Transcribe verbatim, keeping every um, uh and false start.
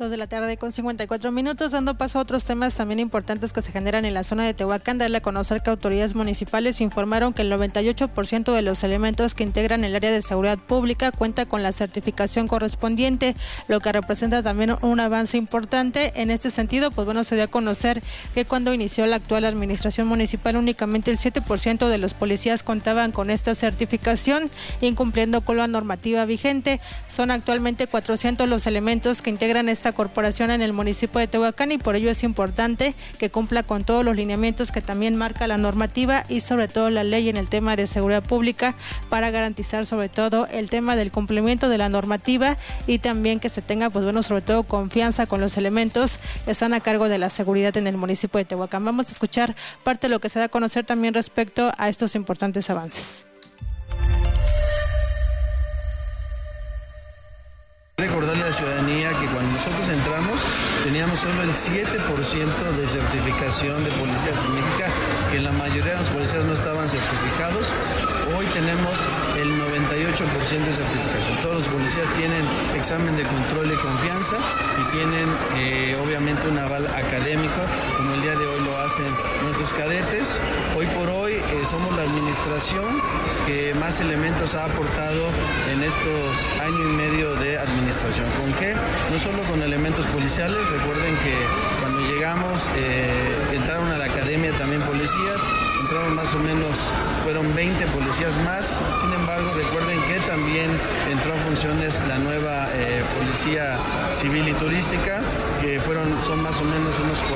Dos de la tarde con cincuenta y cuatro minutos, dando paso a otros temas también importantes que se generan en la zona de Tehuacán. Darle a conocer que autoridades municipales informaron que el noventa y ocho por ciento de los elementos que integran el área de seguridad pública cuenta con la certificación correspondiente, lo que representa también un avance importante. En este sentido, pues bueno, se dio a conocer que cuando inició la actual administración municipal únicamente el siete por ciento de los policías contaban con esta certificación, incumpliendo con la normativa vigente. Son actualmente cuatrocientos los elementos que integran esta corporación en el municipio de Tehuacán y por ello es importante que cumpla con todos los lineamientos que también marca la normativa y sobre todo la ley en el tema de seguridad pública para garantizar sobre todo el tema del cumplimiento de la normativa y también que se tenga pues bueno sobre todo confianza con los elementos que están a cargo de la seguridad en el municipio de Tehuacán. Vamos a escuchar parte de lo que se da a conocer también respecto a estos importantes avances. Recordarle a la ciudadanía que cuando nosotros entramos teníamos solo el siete por ciento de certificación de policía, significa que la mayoría de los policías no estaban certificados. Hoy tenemos el noventa y ocho por ciento de certificación. Todos los policías tienen examen de control de confianza y tienen eh, obviamente un aval académico, como el día de hoy lo hacen nuestros cadetes. Hoy por hoy eh, somos la administración que más elementos ha aportado en estos año y medio de administración. ¿Con qué? No solo con elementos policiales, recuerden que cuando llegamos eh, entraron a la academia también policías, entraron más o menos, fueron veinte policías más, sin embargo recuerden que también entró a funciones la nueva eh, policía civil y turística, que fueron, son más o menos unos